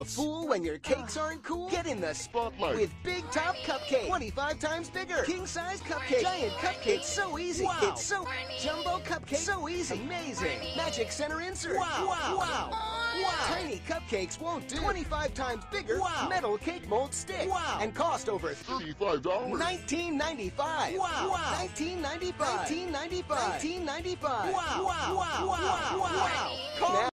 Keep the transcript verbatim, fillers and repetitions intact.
A fool when your cakes aren't cool? Get in the Spotlight. with Big Top Cupcake. twenty-five times bigger. King size cupcake. Giant cupcake. So easy. Wow. It's so jumbo cupcake. So easy. Amazing. Magic center insert. Wow. Wow. Wow. Wow. Tiny cupcakes won't do. twenty-five times bigger. Wow. Metal cake mold stick. Wow. And cost over thirty-five dollars. nineteen ninety-five. Wow. Wow. nineteen ninety-five. nineteen ninety-five. nineteen ninety-five. Wow. Wow. Wow. Wow. Wow. Call